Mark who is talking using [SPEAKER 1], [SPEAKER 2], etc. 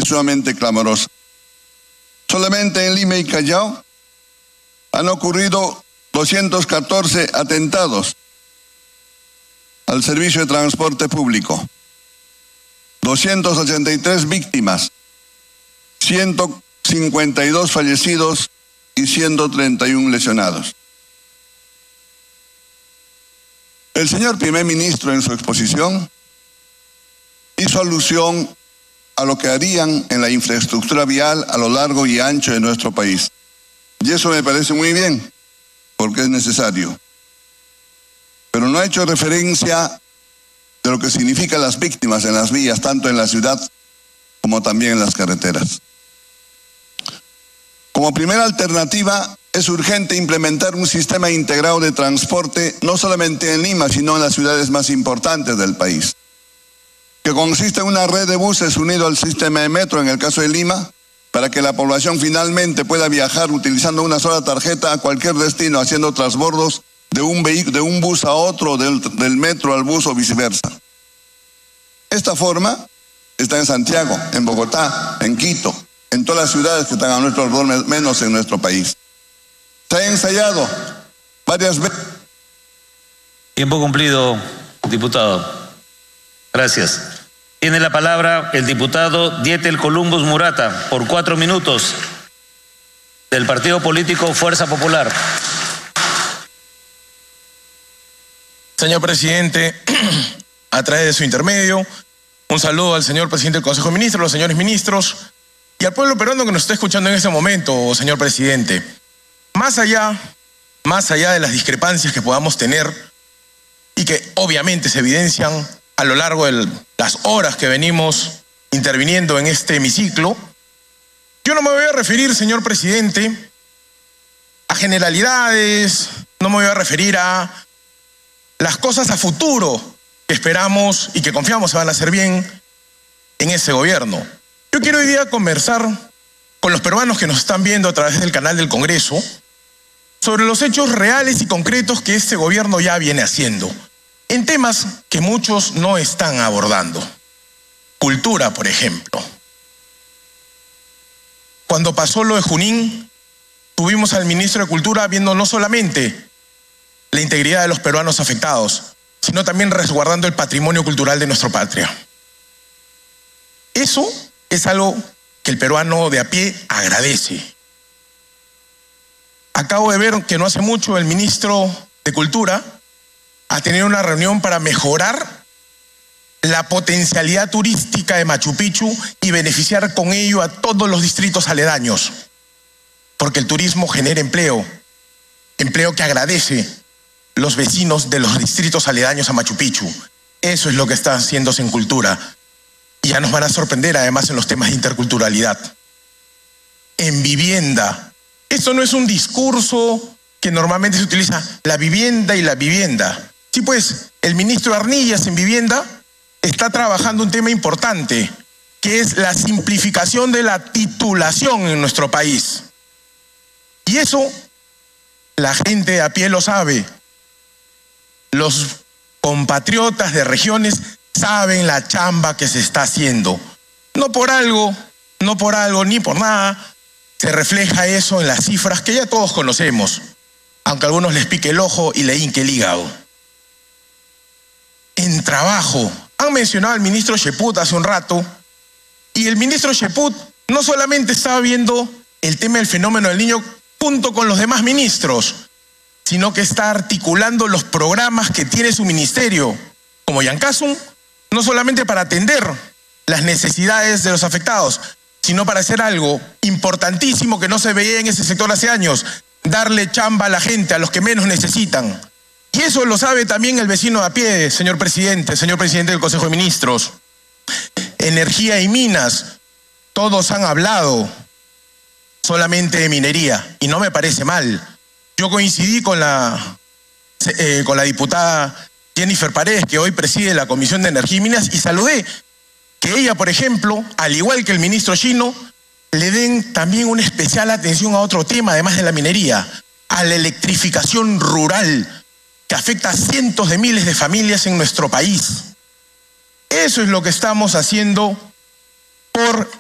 [SPEAKER 1] es sumamente clamorosa. Solamente en Lima y Callao han ocurrido 214 atentados al servicio de transporte público, 283 víctimas, 152 fallecidos y 131 lesionados. El señor primer ministro en su exposición hizo alusión a lo que harían en la infraestructura vial a lo largo y ancho de nuestro país. Y eso me parece muy bien, porque es necesario. Pero no ha hecho referencia de lo que significan las víctimas en las vías, tanto en la ciudad como también en las carreteras. Como primera alternativa, es urgente implementar un sistema integrado de transporte, no solamente en Lima, sino en las ciudades más importantes del país, que consiste en una red de buses unido al sistema de metro, en el caso de Lima, para que la población finalmente pueda viajar utilizando una sola tarjeta a cualquier destino, haciendo transbordos de un bus a otro, del metro al bus o viceversa. Esta forma está en Santiago, en Bogotá, en Quito, en todas las ciudades que están a nuestro alrededor, menos en nuestro país. Se ha ensayado varias veces.
[SPEAKER 2] Tiempo cumplido, diputado. Gracias. Tiene la palabra el diputado Dietel Columbus Murata, por 4 minutos, del partido político Fuerza Popular.
[SPEAKER 3] Señor presidente, a través de su intermedio, un saludo al señor presidente del Consejo de Ministros, los señores ministros y al pueblo peruano que nos está escuchando en este momento, señor presidente. Más allá de las discrepancias que podamos tener y que obviamente se evidencian a lo largo de las horas que venimos interviniendo en este hemiciclo, yo no me voy a referir, señor presidente, a generalidades, no me voy a referir a las cosas a futuro que esperamos y que confiamos se van a hacer bien en ese gobierno. Yo quiero hoy día conversar con los peruanos que nos están viendo a través del canal del Congreso sobre los hechos reales y concretos que este gobierno ya viene haciendo en temas que muchos no están abordando. Cultura, por ejemplo. Cuando pasó lo de Junín, tuvimos al ministro de Cultura viendo no solamente la integridad de los peruanos afectados, sino también resguardando el patrimonio cultural de nuestra patria. Eso es algo que el peruano de a pie agradece. Acabo de ver que no hace mucho el ministro de Cultura ha tenido una reunión para mejorar la potencialidad turística de Machu Picchu y beneficiar con ello a todos los distritos aledaños. Porque el turismo genera empleo que agradece los vecinos de los distritos aledaños a Machu Picchu. Eso es lo que está haciéndose en cultura. Y ya nos van a sorprender además en los temas de interculturalidad. En vivienda. Esto no es un discurso que normalmente se utiliza, la vivienda y la vivienda. Sí, pues, el ministro Arnillas en vivienda está trabajando un tema importante, que es la simplificación de la titulación en nuestro país. Y eso la gente a pie lo sabe. Los compatriotas de regiones saben la chamba que se está haciendo. No por algo, ni por nada, se refleja eso en las cifras que ya todos conocemos, aunque a algunos les pique el ojo y le hinque el hígado. En trabajo, han mencionado al ministro Cheput hace un rato, y el ministro Cheput no solamente estaba viendo el tema del fenómeno del niño junto con los demás ministros, sino que está articulando los programas que tiene su ministerio, como Yancasun, no solamente para atender las necesidades de los afectados, sino para hacer algo importantísimo que no se veía en ese sector hace años, darle chamba a la gente, a los que menos necesitan. Y eso lo sabe también el vecino de a pie, señor presidente del Consejo de Ministros. Energía y minas, todos han hablado solamente de minería, y no me parece mal. Yo coincidí con la diputada Jennifer Paredes, que hoy preside la Comisión de Energía y Minas, y saludé que ella, por ejemplo, al igual que el ministro Chino, le den también una especial atención a otro tema, además de la minería, a la electrificación rural, que afecta a cientos de miles de familias en nuestro país. Eso es lo que estamos haciendo por